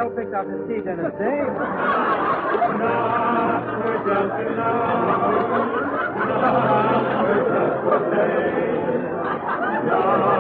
Otto picked up his teeth in his day. Not for just enough. Not for just a day.